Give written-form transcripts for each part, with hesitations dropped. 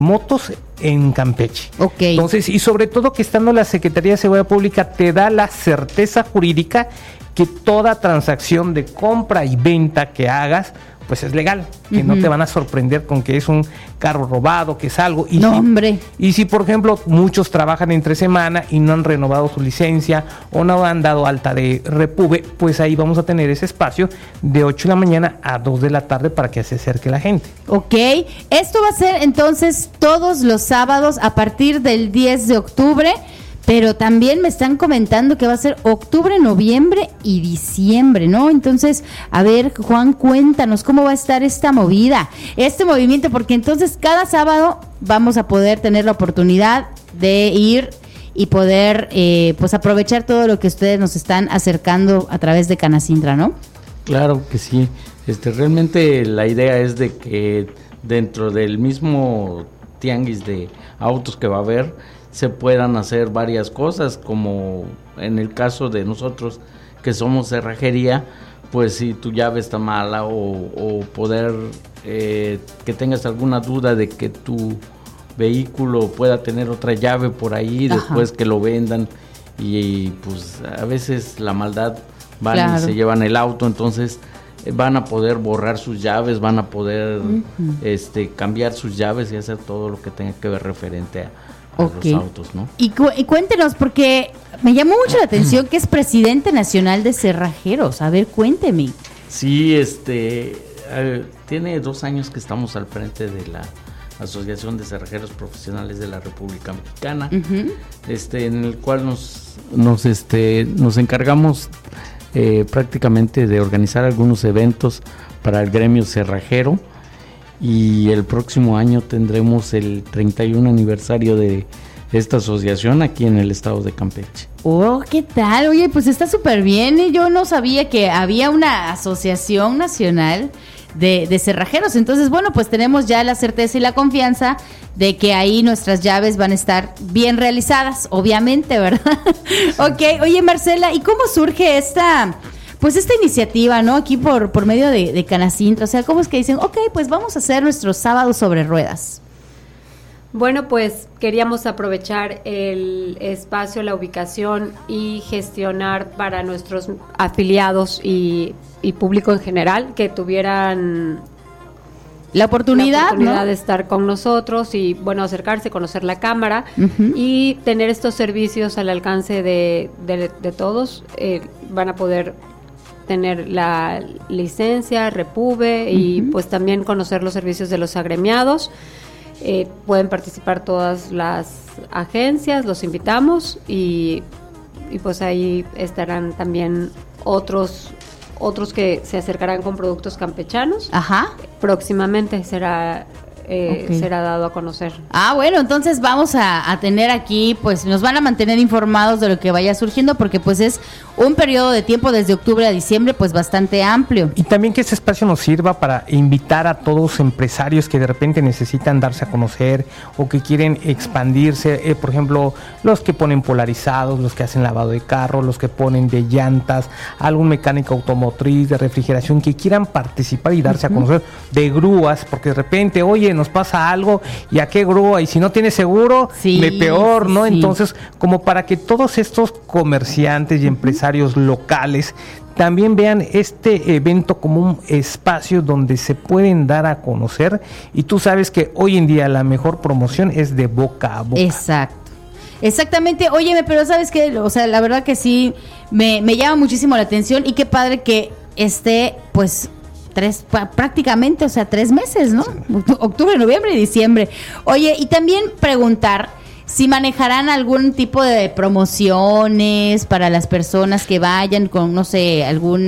motos en Campeche. Okay. Entonces, y sobre todo que estando la Secretaría de Seguridad Pública te da la certeza jurídica que toda transacción de compra y venta que hagas pues es legal, que no te van a sorprender con que es un carro robado, que es algo. Y no, hombre. Y si, por ejemplo, muchos trabajan entre semana y no han renovado su licencia o no han dado alta de Repube, pues ahí vamos a tener ese espacio de 8 de la mañana a 2 de la tarde para que se acerque la gente. Ok, esto va a ser entonces todos los sábados a partir del 10 de octubre. Pero también me están comentando que va a ser octubre, noviembre y diciembre, ¿no? Entonces, a ver, Juan, cuéntanos cómo va a estar esta movida, este movimiento, porque entonces cada sábado vamos a poder tener la oportunidad de ir y poder pues aprovechar todo lo que ustedes nos están acercando a través de Canacintra, ¿no? Claro que sí. Realmente la idea es de que dentro del mismo tianguis de autos que va a haber, se puedan hacer varias cosas, como en el caso de nosotros que somos cerrajería, pues si tu llave está mala o poder que tengas alguna duda de que tu vehículo pueda tener otra llave por ahí. Ajá. Después que lo vendan y pues a veces la maldad van y se llevan el auto, entonces van a poder borrar sus llaves, van a poder cambiar sus llaves y hacer todo lo que tenga que ver referente a los autos, ¿no? Y cuéntenos, porque me llamó mucho la atención que es presidente nacional de cerrajeros. A ver, cuénteme. Sí, tiene 2 años que estamos al frente de la Asociación de Cerrajeros Profesionales de la República Mexicana, en el cual nos encargamos prácticamente de organizar algunos eventos para el gremio cerrajero. Y el próximo año tendremos el 31 aniversario de esta asociación aquí en el estado de Campeche. Oh, ¿qué tal? Oye, pues está súper bien. Yo no sabía que había una asociación nacional de cerrajeros. Entonces, bueno, pues tenemos ya la certeza y la confianza de que ahí nuestras llaves van a estar bien realizadas, obviamente, ¿verdad? Ok, oye, Marcela, ¿y cómo surge esta iniciativa, ¿no? Aquí por medio de Canacintra, o sea, ¿cómo es que dicen, ok, pues vamos a hacer nuestros sábados sobre ruedas? Bueno, pues queríamos aprovechar el espacio, la ubicación y gestionar para nuestros afiliados y público en general que tuvieran la oportunidad, ¿no? De estar con nosotros y, bueno, acercarse, conocer la cámara y tener estos servicios al alcance de todos. Van a poder tener la licencia, Repube y pues también conocer los servicios de los agremiados. Pueden participar todas las agencias, los invitamos y pues ahí estarán también otros que se acercarán con productos campechanos. Ajá. Próximamente será dado a conocer. Bueno, entonces vamos a tener aquí, pues nos van a mantener informados de lo que vaya surgiendo, porque pues es un periodo de tiempo desde octubre a diciembre pues bastante amplio. Y también que este espacio nos sirva para invitar a todos los empresarios que de repente necesitan darse a conocer o que quieren expandirse, por ejemplo, los que ponen polarizados, los que hacen lavado de carro, los que ponen de llantas, algún mecánico automotriz, de refrigeración, que quieran participar y darse a conocer, de grúas, porque de repente, oye, nos pasa algo, ¿y a qué grúa? Y si no tiene seguro, peor, ¿no? Sí. Entonces, como para que todos estos comerciantes y empresarios locales también vean este evento como un espacio donde se pueden dar a conocer, y tú sabes que hoy en día la mejor promoción es de boca a boca. Exacto. Exactamente, óyeme, pero ¿sabes qué? O sea, la verdad que sí, me llama muchísimo la atención, y qué padre que esté, pues, prácticamente, o sea, 3 meses, ¿no? Octubre, noviembre y diciembre. Oye, y también preguntar si manejarán algún tipo de promociones para las personas que vayan con, no sé, algún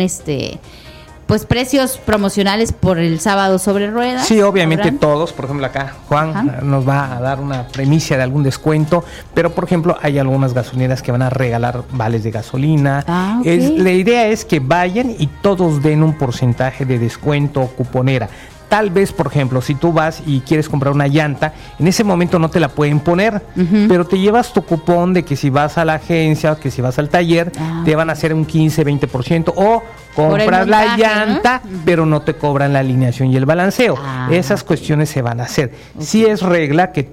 pues precios promocionales por el sábado sobre ruedas. Sí, obviamente todos, por ejemplo acá Juan nos va a dar una premicia de algún descuento, pero por ejemplo hay algunas gasolineras que van a regalar vales de gasolina. La idea es que vayan y todos den un porcentaje de descuento o cuponera. tal vez, por ejemplo, si tú vas y quieres comprar una llanta, en ese momento no te la pueden poner, pero te llevas tu cupón de que si vas a la agencia, que si vas al taller, te van a hacer un 15-20%, o compras la montaje, llanta, ¿no? pero no te cobran la alineación y el balanceo. Esas cuestiones se van a hacer. Sí es regla que